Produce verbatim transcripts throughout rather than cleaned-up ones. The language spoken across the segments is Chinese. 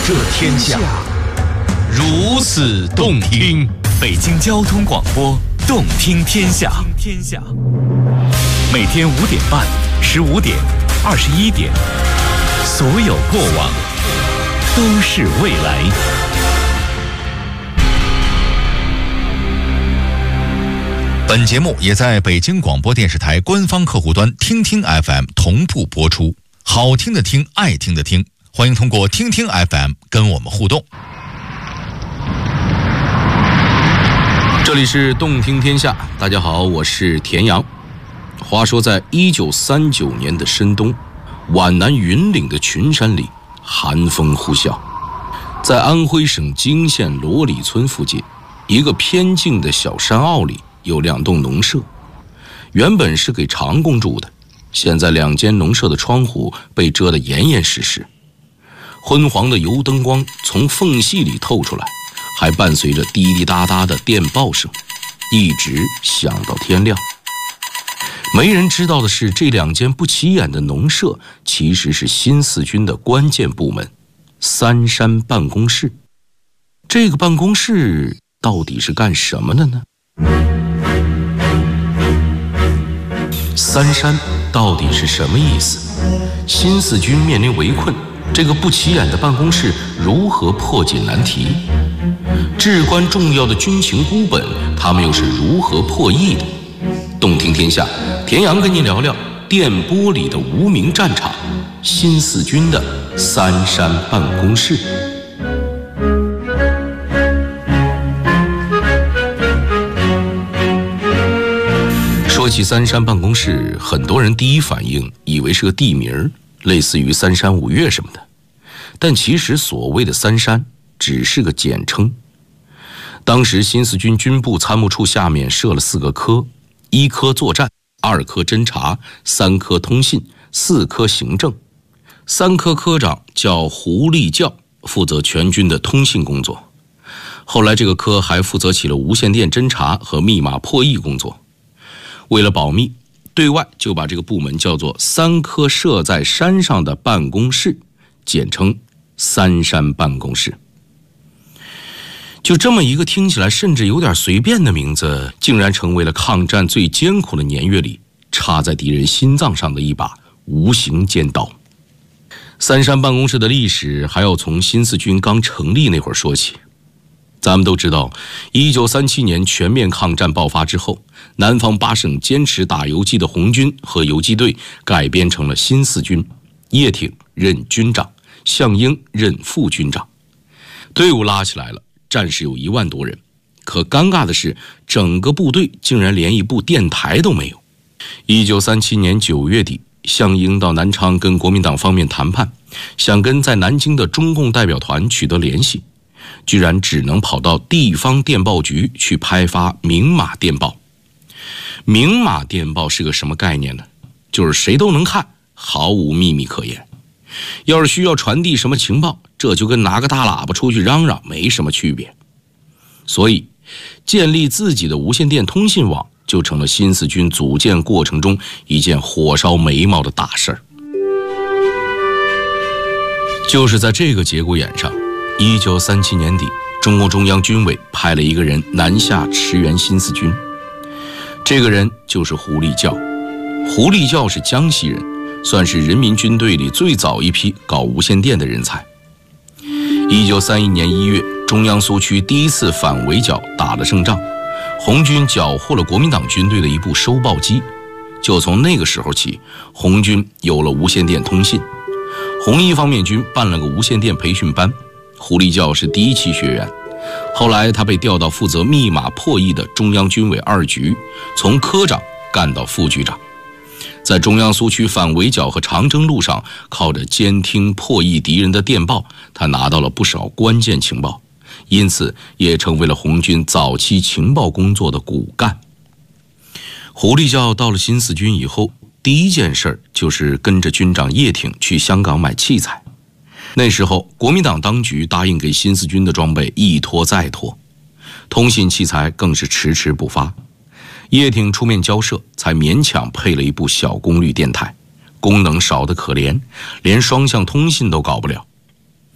这天下，如此动听。 北京交通广播，动听天下。天下，每天五点半、十五点、二十一点，所有过往都是未来。 本节目也在北京广播电视台官方客户端听听 F M 同步播出。好听的听，爱听的听，欢迎通过听听 F M 跟我们互动。 这里是动听天下，大家好，我是田阳。话说在一九三九年的深冬，皖南云岭的群山里寒风呼啸。在安徽省泾县罗里村附近一个偏静的小山坳里，有两栋农舍，原本是给长工住的，现在两间农舍的窗户被遮得严严实实，昏黄的油灯光从缝隙里透出来，还伴随着滴滴答答的电报声，一直响到天亮。没人知道的是，这两间不起眼的农舍其实是新四军的关键部门——三山办公室。这个办公室到底是干什么的呢？三山到底是什么意思？新四军面临围困，这个不起眼的办公室如何破解难题？至关重要的军情孤本，他们又是如何破译的？动听天下，田阳跟您聊聊电波里的无名战场——新四军的三山办公室。说起三山办公室，很多人第一反应以为是个地名，类似于三山五岳什么的，但其实所谓的三山只是个简称。当时新四军军部参谋处下面设了四个科：一科作战，二科侦察，三科通信，四科行政。三科科长叫胡立教，负责全军的通信工作。后来这个科还负责起了无线电侦察和密码破译工作。为了保密，对外就把这个部门叫做三科设在山上的办公室，简称三山办公室。就这么一个听起来甚至有点随便的名字，竟然成为了抗战最艰苦的年月里插在敌人心脏上的一把无形尖刀。三山办公室的历史还要从新四军刚成立那会儿说起。咱们都知道，一九三七年全面抗战爆发之后，南方八省坚持打游击的红军和游击队改编成了新四军，叶挺任军长，项英任副军长。队伍拉起来了，战士有一万多人，可尴尬的是，整个部队竟然连一部电台都没有。一九三七年九月底，项英到南昌跟国民党方面谈判，想跟在南京的中共代表团取得联系，居然只能跑到地方电报局去拍发明码电报。明码电报是个什么概念呢？就是谁都能看，毫无秘密可言。要是需要传递什么情报，这就跟拿个大喇叭出去嚷嚷没什么区别。所以建立自己的无线电通信网就成了新四军组建过程中一件火烧眉毛的大事儿。就是在这个节骨眼上，一九三七年底，中共中央军委派了一个人南下驰援新四军。这个人就是胡立教。胡立教是江西人，算是人民军队里最早一批搞无线电的人才。一九三一年一月，中央苏区第一次反围剿打了胜仗，红军缴获了国民党军队的一部收报机。就从那个时候起，红军有了无线电通信。红一方面军办了个无线电培训班，胡立教是第一期学员。后来他被调到负责密码破译的中央军委二局，从科长干到副局长。在中央苏区反围剿和长征路上，靠着监听破译敌人的电报，他拿到了不少关键情报，因此也成为了红军早期情报工作的骨干。胡立教到了新四军以后，第一件事就是跟着军长叶挺去香港买器材。那时候国民党当局答应给新四军的装备一拖再拖，通信器材更是迟迟不发。叶挺出面交涉，才勉强配了一部小功率电台，功能少得可怜，连双向通信都搞不了。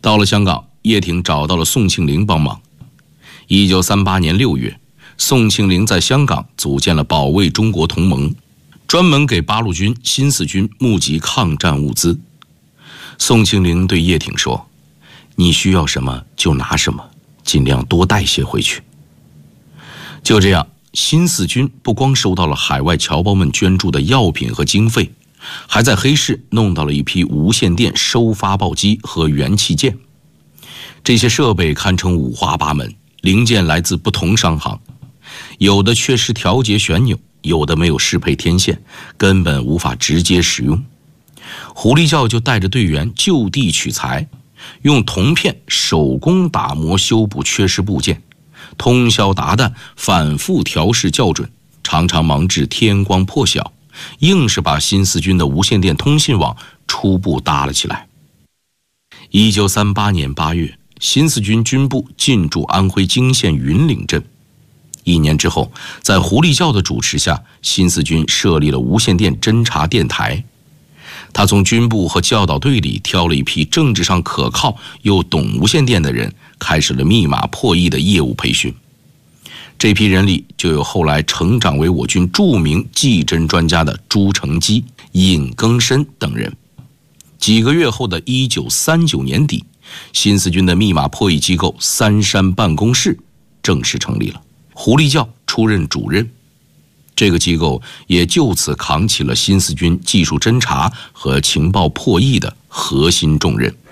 到了香港，叶挺找到了宋庆龄帮忙。一九三八年六月，宋庆龄在香港组建了保卫中国同盟，专门给八路军、新四军募集抗战物资。宋庆龄对叶挺说：“你需要什么就拿什么，尽量多带些回去。”就这样，新四军不光收到了海外侨胞们捐助的药品和经费，还在黑市弄到了一批无线电收发报机和元器件。这些设备堪称五花八门，零件来自不同商行，有的缺失调节旋钮，有的没有适配天线，根本无法直接使用。胡立教就带着队员就地取材，用铜片手工打磨修补缺失部件，通宵达旦反复调试校准，常常忙至天光破晓，硬是把新四军的无线电通信网初步搭了起来。一九三八年八月，新四军军部进驻安徽泾县云岭镇。一年之后，在胡立教的主持下，新四军设立了无线电侦察电台。他从军部和教导队里挑了一批政治上可靠又懂无线电的人，开始了密码破译的业务培训。这批人里就有后来成长为我军著名技侦专家的朱成基、尹庚申等人。几个月后的一九三九年底，新四军的密码破译机构三山办公室正式成立了，胡立教出任主任。这个机构也就此扛起了新四军技术侦察和情报破译的核心重任。